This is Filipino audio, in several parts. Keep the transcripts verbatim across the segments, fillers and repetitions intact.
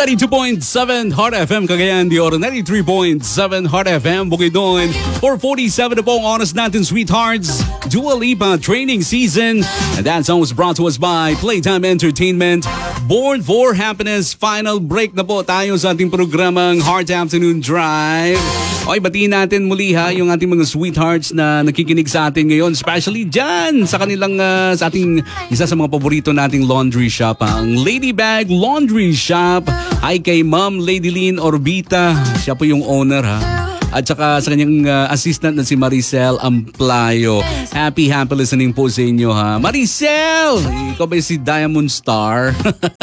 ninety-two point seven Heart F M Cagayan de Oro, ninety-three point seven Heart F M Bukidnon. four forty-seven na po ang oras natin, sweethearts. Dua Lipa training season. And that song was brought to us by Playtime Entertainment. Born for Happiness. Final break na po tayo sa ating programang Heart Afternoon Drive. Okay, batiin natin muli ha yung ating mga sweethearts na nakikinig sa atin ngayon. Especially dyan sa kanilang, uh, sa ating isa sa mga paborito nating laundry shop. Ha? Ang Ladybag Laundry Shop. Hi kay Ma'am Ladylene Orbita. Siya po yung owner ha. At saka sa kanyang uh, assistant na si Maricel Amplayo. Happy, happy listening po sa inyo ha. Maricel! Ikaw ba si Diamond Star?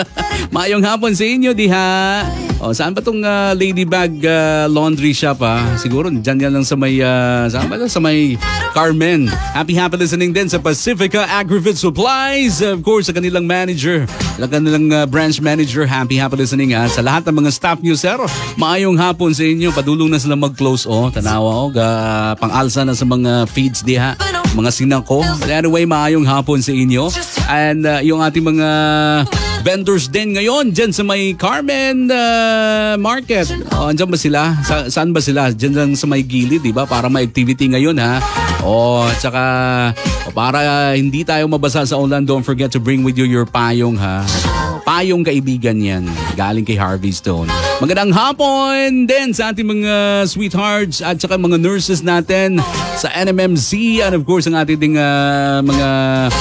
Mayong hapon sa inyo, di ha? O, saan ba itong uh, Ladybag uh, Laundry Shop ha? Siguro dyan yan lang sa may, uh, saan ba ito? Sa may Carmen. Happy, happy listening din sa Pacifica Agri-Food Supplies. Of course, sa kanilang manager, sa kanilang uh, branch manager. Happy, happy listening ha. Sa lahat ng mga staff nyo, sir. Mayong hapon sa inyo. Padulong na sila mag-close. Oh, tanawa oh, ga, pang-alsa na sa mga feeds di ha, mga sinako. But anyway, maayong hapon sa inyo. And uh, yung ating mga vendors din ngayon dyan sa may Carmen uh, Market. Oh, andyan ba sila? Sa, saan ba sila? Dyan lang sa may gilid, di ba? Para may activity ngayon ha. Oh, at saka oh, para uh, hindi tayo mabasa sa ulan, don't forget to bring with you your payong ha. Payong kaibigan yan. Galing kay Harvey Stone. Magandang hapon din sa ating mga sweethearts at saka mga nurses natin sa N M M C and of course ang ating uh, mga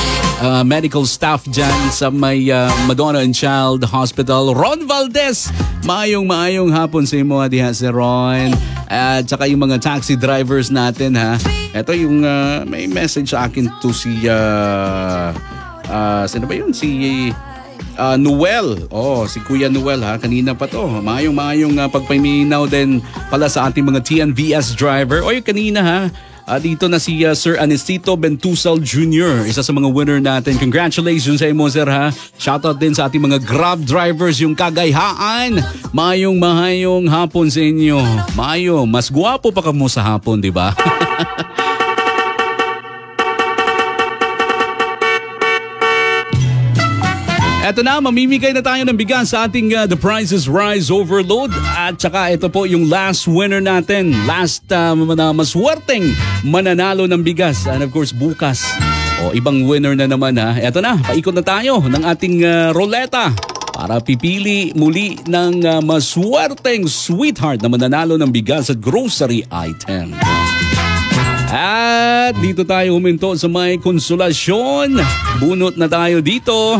uh, medical staff dyan sa may uh, Madonna and Child Hospital. Ron Valdez, maayong maayong hapon sa imo diha si Ron. At saka yung mga taxi drivers natin ha. Ito yung uh, may message sa akin to si uh, uh, sino ba yun? Si Uh, Noel. Oh, si Kuya Noel ha. Kanina pa to. Mayong-mayong uh, pagpaminaw din pala sa ating mga T N V S driver. Oy, kanina ha. Uh, dito na si uh, Sir Anicito Bentusal Junior Isa sa mga winner natin. Congratulations sa imo, sir ha. Shoutout din sa ating mga Grab drivers, yung Kagayhaan. Mayong-mayong hapon sa inyo. Mayo, mas guwapo pa ka mo sa hapon, di ba? Eto na, mamimigay na tayo ng bigas sa ating uh, The Price is Rise Overload. At saka ito po yung last winner natin. Last uh, na maswerteng mananalo ng bigas. And of course, bukas. O, ibang winner na naman ha. Eto na, paikot na tayo ng ating uh, roleta para pipili muli ng uh, maswerteng sweetheart na mananalo ng bigas at grocery item. At dito tayo huminto sa may konsolasyon. Bunot na tayo dito.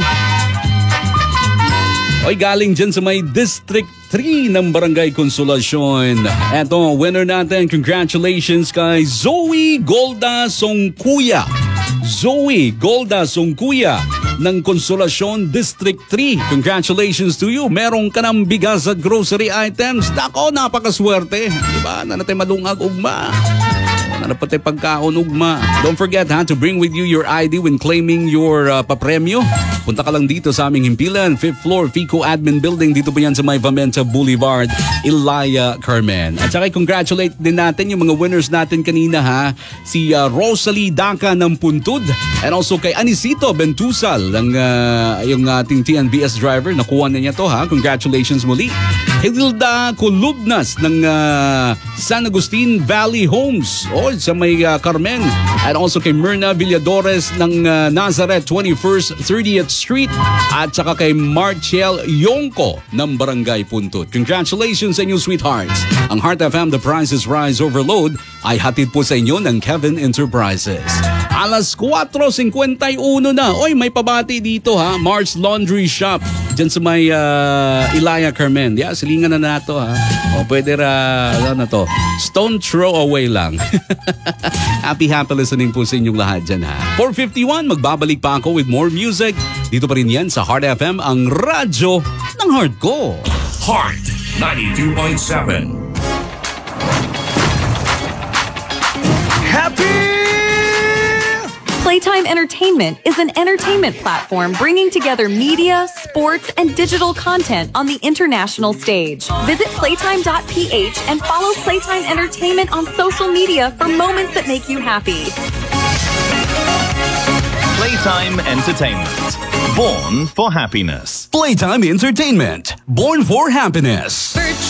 Oy, galing dyan sa may District three ng Barangay Consolacion. Eto, winner natin. Congratulations kay Zoe Golda Songkuya. Zoe Golda Songkuya ng Consolacion District three. Congratulations to you. Merong ka ng bigas at grocery items. Nako, napakaswerte. Diba? Na natin malungag ugma. Na pati pagkaon ugma. Don't forget ha, to bring with you your I D when claiming your uh, papremyo. Punta ka lang dito sa aming himpilan, fifth floor, Fico Admin Building. Dito po yan sa may Vamenta Boulevard, Ilaya, Carmen. At saka congratulate din natin yung mga winners natin kanina ha. Si uh, Rosalie Daca ng Puntod. And also kay Anicito Bentusal, ng, uh, yung ating T N V S driver. Nakuha na niya to ha. Congratulations muli. Hilda Colubnas ng uh, San Agustin Valley Homes. O, sa may uh, Carmen. And also kay Myrna Villadores ng uh, Nazareth twenty-first thirtieth Street. At saka kay Marchel Yongko ng Barangay Puntod. Congratulations sa inyo, sweethearts. Ang Heart F M The Price is Rise Overload ay hatid po sa inyo ng Kevin Enterprises. Alas four fifty-one na. Oy, may pabati dito ha. Mars Laundry Shop. Diyan sa may uh, Ilaya, Carmen. Yeah, silingan na nato ha. O pwede ra, ano na to, stone throw away lang. Happy, happy listening po sa inyong lahat dyan ha. four fifty-one, magbabalik pa ako with more music. Dito pa rin yan sa Heart F M, ang radyo ng heart ko. Heart ninety-two point seven. Happy! Playtime Entertainment is an entertainment platform bringing together media, sports, and digital content on the international stage. Visit playtime dot p h and follow Playtime Entertainment on social media for moments that make you happy. Playtime Entertainment, Born for happiness. Playtime Entertainment. Born for happiness.